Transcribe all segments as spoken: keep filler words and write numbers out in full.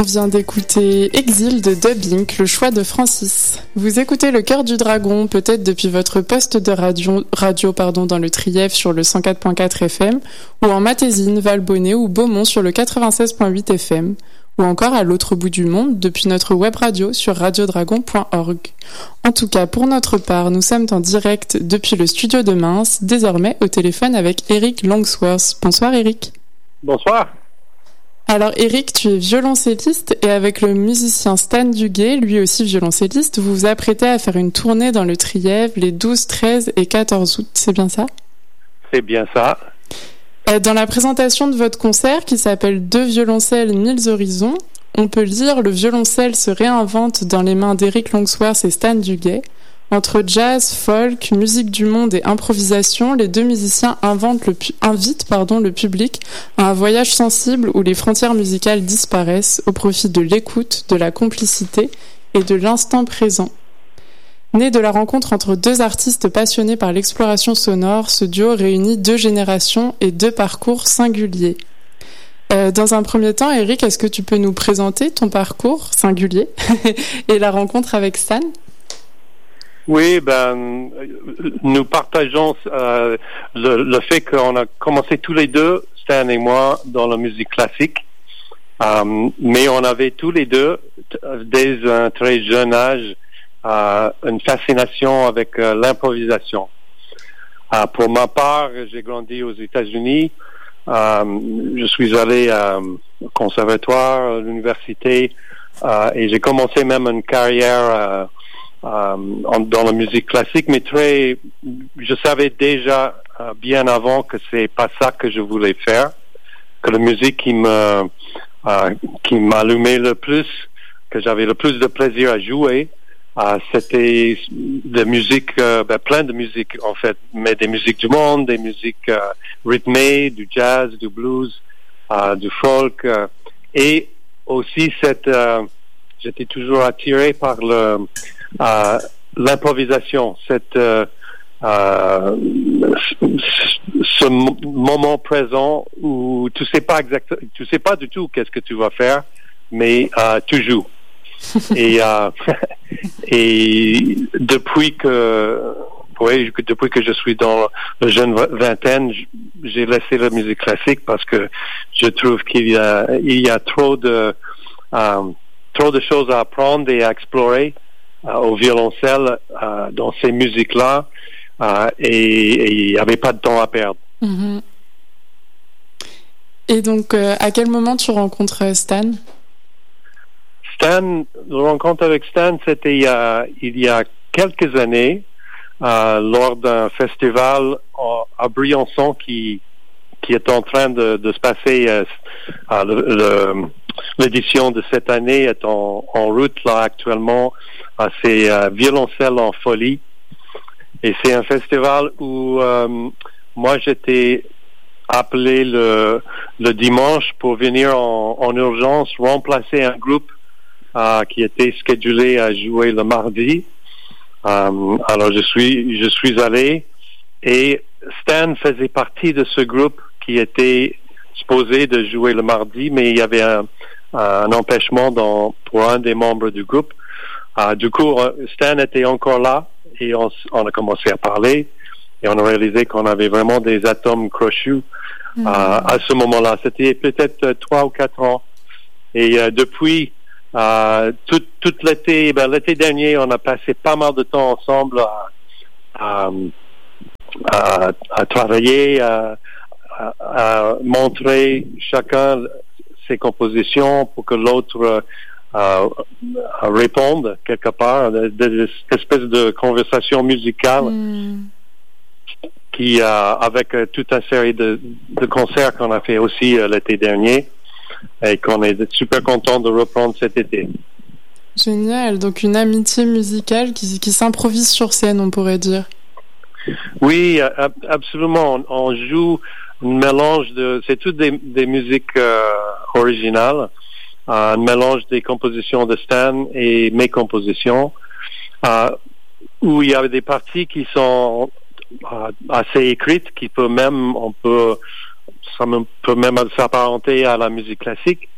On vient d'écouter Exil de Dubbing, le choix de Francis. Vous écoutez Le Cœur du Dragon, peut-être depuis votre poste de radio, radio pardon, dans le Trièves sur le cent quatre virgule quatre F M, ou en Matésine, Valbonnet ou Beaumont sur le quatre-vingt-seize virgule huit F M, ou encore à l'autre bout du monde depuis notre web radio sur radiodragon point org. En tout cas, pour notre part, nous sommes en direct depuis le studio de Mince, désormais au téléphone avec Eric Longsworth. Bonsoir Eric. Bonsoir. Alors Eric, tu es violoncelliste et avec le musicien Stan Duguay, lui aussi violoncelliste, vous vous apprêtez à faire une tournée dans le Trièves les douze, treize et quatorze août, c'est bien ça ? C'est bien ça. Dans la présentation de votre concert qui s'appelle Deux violoncelles, mille horizons, on peut lire « Le violoncelle se réinvente dans les mains d'Eric Longsworth et Stan Duguay ». Entre jazz, folk, musique du monde et improvisation, les deux musiciens inventent le pu- invitent pardon, le public à un voyage sensible où les frontières musicales disparaissent au profit de l'écoute, de la complicité et de l'instant présent. Né de la rencontre entre deux artistes passionnés par l'exploration sonore, ce duo réunit deux générations et deux parcours singuliers. Euh, dans un premier temps, Eric, est-ce que tu peux nous présenter ton parcours singulier et la rencontre avec Stan ? Oui, ben, nous partageons euh, le, le fait qu'on a commencé tous les deux, Stan et moi, dans la musique classique, euh, mais on avait tous les deux, dès un très jeune âge, euh, une fascination avec euh, l'improvisation. Euh, pour ma part, j'ai grandi aux États-Unis. Euh, je suis allé euh, au conservatoire, à l'université, euh, et j'ai commencé même une carrière euh, Euh, en, dans la musique classique, mais très, je savais déjà euh, bien avant que c'est pas ça que je voulais faire, que la musique qui me, euh, qui m'allumait le plus, que j'avais le plus de plaisir à jouer, euh, c'était de musique, euh, ben, plein de musique en fait, mais des musiques du monde, des musiques euh, rythmées, du jazz, du blues, euh, du folk, euh, et aussi cette, euh, j'étais toujours attiré par le Euh, l'improvisation, cette euh, euh, ce m- moment présent où tu sais pas exactement, tu sais pas du tout qu'est-ce que tu vas faire, mais euh, tu joues. et euh, et depuis que oui, depuis que je suis dans la jeune vingtaine, j'ai laissé la musique classique parce que je trouve qu'il y a il y a trop de euh, trop de choses à apprendre et à explorer. Euh, au violoncelle euh, dans ces musiques-là euh, et il n'y avait pas de temps à perdre. Mmh. Et donc, euh, à quel moment tu rencontres Stan ? Stan, la rencontre avec Stan, c'était il y a, il y a quelques années euh, lors d'un festival à, à Briançon qui, qui est en train de, de se passer. Euh, euh, le, le, l'édition de cette année est en, en route là actuellement. Uh, c'est euh, Violoncelle en folie et c'est un festival où euh, moi j'étais appelé le, le dimanche pour venir en, en urgence remplacer un groupe uh, qui était schedulé à jouer le mardi. Um, alors je suis je suis allé et Stan faisait partie de ce groupe qui était supposé de jouer le mardi, mais il y avait un, un empêchement dans, pour un des membres du groupe. Uh, du coup, Stan était encore là et on, on a commencé à parler et on a réalisé qu'on avait vraiment des atomes crochus mmh. uh, à ce moment-là. C'était peut-être trois ou quatre ans. Et uh, depuis, uh, tout, tout l'été, ben, l'été dernier, on a passé pas mal de temps ensemble à, à, à, à travailler, à, à, à montrer chacun ses compositions pour que l'autre Euh, répondre quelque part, de, de, de cette espèce de conversation musicale mm. qui, euh, avec euh, toute une série de, de concerts qu'on a fait aussi euh, l'été dernier et qu'on est super content de reprendre cet été. Génial, donc une amitié musicale qui, qui s'improvise sur scène, on pourrait dire. Oui, ab- absolument. On, on joue un mélange de, c'est toutes des, des musiques euh, originales. Un mélange des compositions de Stan et mes compositions, euh, où il y avait des parties qui sont euh, assez écrites, qui peut même, on peut, ça peut même s'apparenter à la musique classique,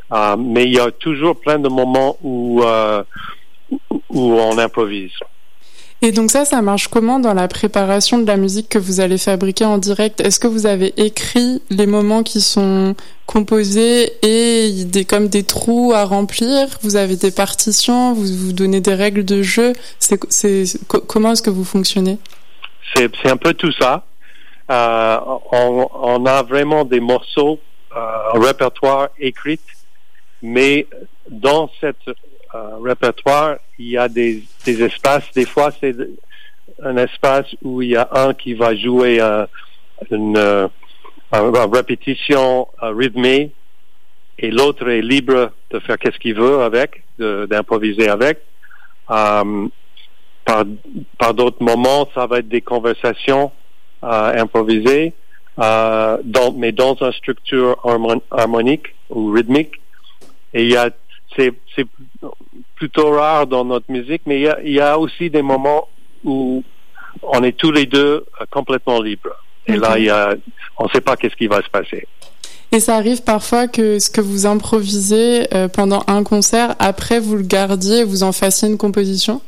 Euh, mais il y a toujours plein de moments où, euh, où on improvise. Et donc ça, ça marche comment dans la préparation de la musique que vous allez fabriquer en direct? Est-ce que vous avez écrit les moments qui sont composés et des, comme des trous à remplir? Vous avez des partitions? Vous vous donnez des règles de jeu? C'est, c'est, comment est-ce que vous fonctionnez? C'est, c'est un peu tout ça. Euh, on, on a vraiment des morceaux, euh, un répertoire écrit, mais dans cette Euh, répertoire, il y a des, des espaces. Des fois, c'est un espace où il y a un qui va jouer euh, une, euh, une répétition euh, rythmée et l'autre est libre de faire qu'est-ce qu'il veut avec, de, d'improviser avec. Euh, par, par d'autres moments, ça va être des conversations euh, improvisées, euh, dans, mais dans une structure harmon- harmonique ou rythmique. Et il y a C'est, c'est plutôt rare dans notre musique, mais il y a, il y a aussi des moments où on est tous les deux complètement libres. Et okay. Là, il y a, on ne sait pas qu'est-ce qui va se passer. Et ça arrive parfois que ce que vous improvisez euh, pendant un concert, après vous le gardiez et vous en fassiez une composition?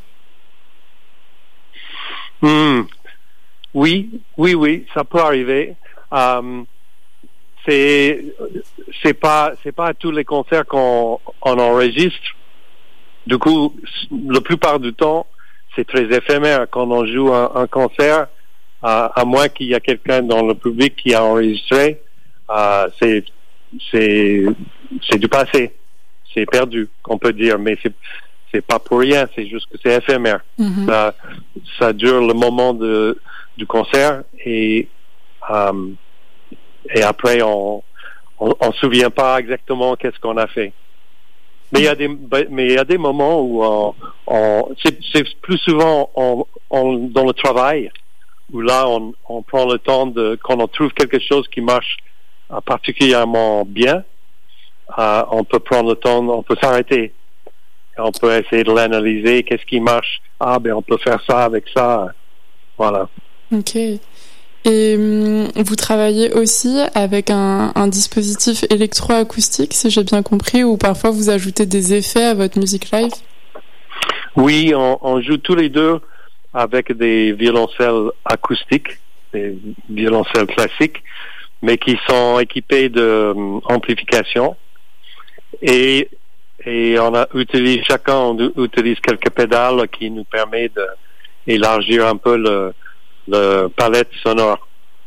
Mmh. Oui, oui, oui, ça peut arriver. Um, c'est c'est pas c'est pas à tous les concerts qu'on on enregistre. Du coup, la plupart du temps, c'est très éphémère quand on joue un, un concert, à, à moins qu'il y ait quelqu'un dans le public qui a enregistré. Euh, c'est c'est c'est du passé, c'est perdu, on peut dire, mais c'est c'est pas pour rien, c'est juste que c'est éphémère. Mm-hmm. Ça ça dure le moment de du concert et euh, et après on on, on se souvient pas exactement qu'est-ce qu'on a fait. Mais il y a des mais il y a des moments où on, on c'est, c'est plus souvent on, on, dans le travail où là on, on prend le temps de quand on trouve quelque chose qui marche uh, particulièrement bien, uh, on peut prendre le temps, on peut s'arrêter, on peut essayer de l'analyser, qu'est-ce qui marche, ah ben on peut faire ça avec ça, voilà. Ok. Et hum, vous travaillez aussi avec un, un dispositif électroacoustique, si j'ai bien compris, ou parfois vous ajoutez des effets à votre musique live? Oui, on, on joue tous les deux avec des violoncelles acoustiques, des violoncelles classiques, mais qui sont équipés de um, amplification. Et, et on a utilise, chacun on utilise quelques pédales qui nous permettent d'élargir un peu le le palette sonore.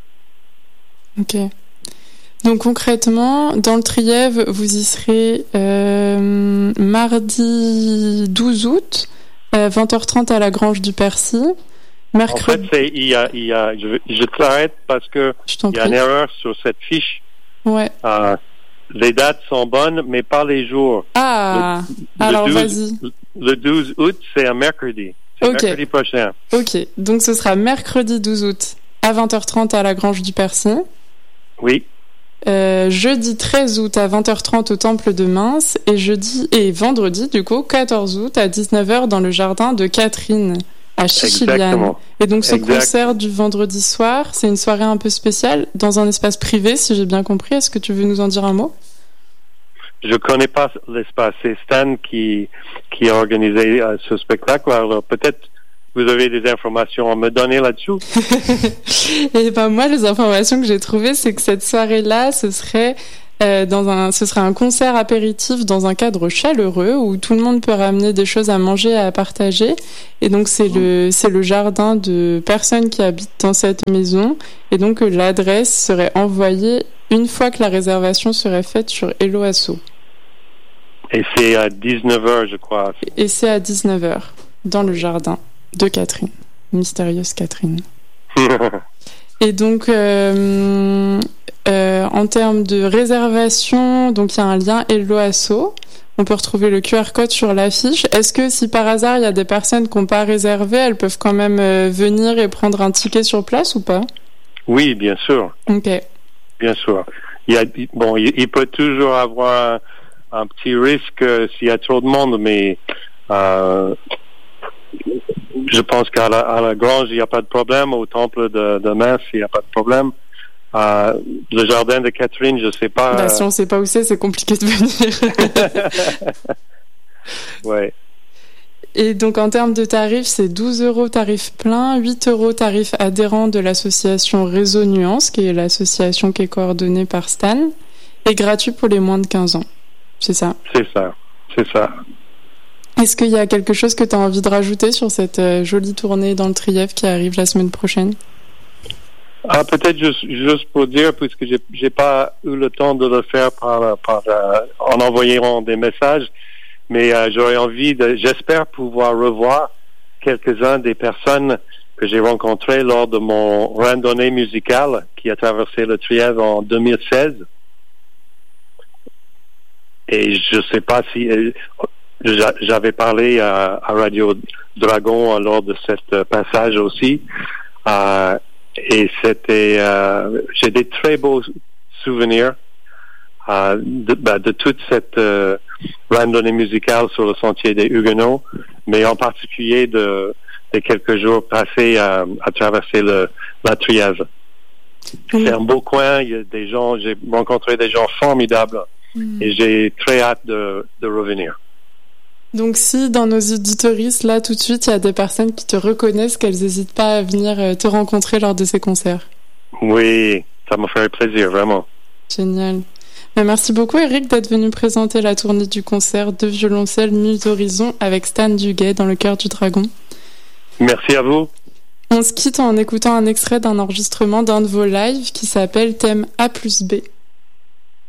Ok. Donc concrètement, dans le Trièves, vous y serez euh, mardi douze août, à vingt heures trente à la Grange du Percy. Mercredi... En fait, c'est, il y a, il y a, je, je t'arrête parce que il y a une erreur sur cette fiche. Ouais. Euh, les dates sont bonnes, mais pas les jours. Ah, le, alors le douze, vas-y. Le douze août, c'est un mercredi. C'est okay. Mercredi prochain. Ok, donc ce sera mercredi douze août à vingt heures trente à la Grange du Percy. Oui. Euh, jeudi treize août à vingt heures trente au Temple de Mins et jeudi et vendredi du coup quatorze août à dix-neuf heures dans le jardin de Catherine à Chichiliane. Et donc ce exact. Concert du vendredi soir, c'est une soirée un peu spéciale dans un espace privé si j'ai bien compris. Est-ce que tu veux nous en dire un mot? Je connais pas l'espace. C'est Stan qui, qui a organisé euh, ce spectacle. Alors, peut-être vous avez des informations à me donner là-dessus. Et ben, moi, les informations que j'ai trouvées, c'est que cette soirée-là, ce serait, euh, dans un, ce serait un concert apéritif dans un cadre chaleureux où tout le monde peut ramener des choses à manger et à partager. Et donc, c'est mmh. le, c'est le jardin de personnes qui habitent dans cette maison. Et donc, l'adresse serait envoyée une fois que la réservation serait faite sur Hello Asso. Et c'est à dix-neuf heures, je crois. Et c'est à dix-neuf heures, dans le jardin de Catherine. Mystérieuse Catherine. Et donc, euh, euh, en termes de réservation, donc il y a un lien Hello Asso. On peut retrouver le Q R code sur l'affiche. Est-ce que si par hasard, il y a des personnes qui n'ont pas réservé, elles peuvent quand même euh, venir et prendre un ticket sur place ou pas? Oui, bien sûr. Ok. Bien sûr. Il y a, bon, il, il peut toujours avoir un, un petit risque euh, s'il y a trop de monde, mais euh, je pense qu'à la, à la Grange, il n'y a pas de problème. Au temple de, de Metz, il n'y a pas de problème. Euh, le jardin de Catherine, je sais pas. Bah, si on sait pas où c'est, c'est compliqué de venir. Ouais. Et donc, en termes de tarifs, c'est douze euros tarif plein, huit euros tarif adhérent de l'association Réseau Nuance, qui est l'association qui est coordonnée par Stan, et gratuit pour les moins de quinze ans. C'est ça? C'est ça, c'est ça. Est-ce qu'il y a quelque chose que tu as envie de rajouter sur cette euh, jolie tournée dans le Trièvre qui arrive la semaine prochaine? Ah, peut-être juste, juste pour dire, puisque j'ai, j'ai pas eu le temps de le faire par, par euh, en envoyant des messages, mais euh, j'aurais envie de, j'espère pouvoir revoir quelques-uns des personnes que j'ai rencontrées lors de mon randonnée musicale qui a traversé le Trièvre en deux mille seize. Et je sais pas si euh, j'avais parlé à, à Radio Dragon lors de ce passage aussi. Euh, et c'était, euh, j'ai des très beaux souvenirs euh, de, bah, de toute cette euh, randonnée musicale sur le sentier des Huguenots, mais en particulier de, de quelques jours passés à, à traverser le, la Trièvre. Mmh. C'est un beau coin, il y a des gens, j'ai rencontré des gens formidables mmh. et j'ai très hâte de, de revenir. Donc si dans nos auditoristes, là tout de suite, il y a des personnes qui te reconnaissent, qu'elles n'hésitent pas à venir te rencontrer lors de ces concerts. Oui, ça me ferait plaisir, vraiment. Génial. Mais merci beaucoup Eric d'être venu présenter la tournée du concert Deux violoncelles, mille horizons avec Stan Duguay dans le Cœur du Dragon. Merci à vous. On se quitte en écoutant un extrait d'un enregistrement d'un de vos lives qui s'appelle Thème A plus B.